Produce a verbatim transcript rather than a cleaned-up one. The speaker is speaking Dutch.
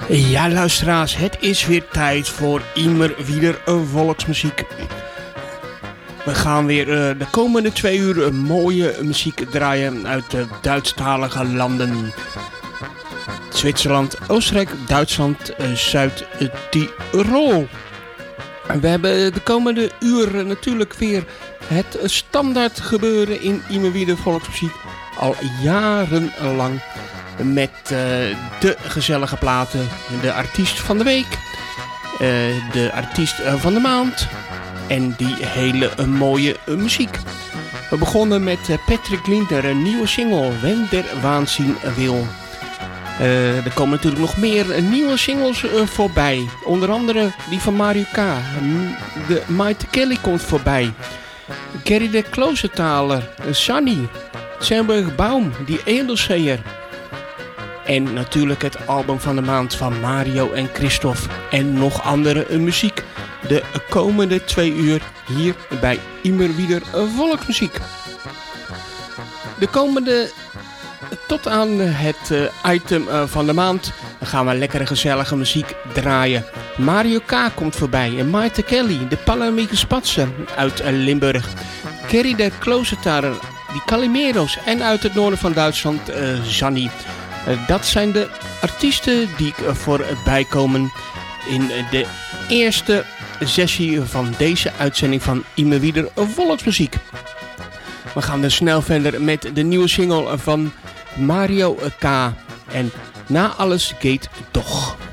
Ja, luisteraars, het is weer tijd voor immer wieder volksmuziek. We gaan weer uh, de komende twee uur uh, mooie muziek draaien uit de Duitsstalige landen. Zwitserland, Oostenrijk, Duitsland, uh, Zuid-Tirol. En we hebben de komende uren natuurlijk weer het standaard gebeuren in immer wieder volksmuziek. Al jarenlang. Met uh, de gezellige platen, de artiest van de week, uh, de artiest uh, van de maand en die hele uh, mooie uh, muziek. We begonnen met uh, Patrick Lindner, een nieuwe single, Wenn der Wahnsinn will. Uh, er komen natuurlijk nog meer uh, nieuwe singles uh, voorbij. Onder andere die van Mario K. De Maite Kelly komt voorbij. Gerry de Kloosetaler, uh, Sunny, Zemberg Baum, die Edelseer. En natuurlijk het album van de maand van Mario en Christophe. En nog andere muziek. De komende twee uur hier bij immer wieder volksmuziek. De komende, tot aan het uh, item uh, van de maand, gaan we lekkere gezellige muziek draaien. Mario K. komt voorbij. En Maite Kelly, de Palamieke Spatsen uit uh, Limburg. Gerry de Kloosetaler, die Calimero's. En uit het noorden van Duitsland, uh, Zanny. Uh, dat zijn de artiesten die uh, voorbij komen in uh, de eerste sessie van deze uitzending van immer wieder volksmuziek. We gaan dus snel verder met de nieuwe single van Mario K. En Na alles geht doch.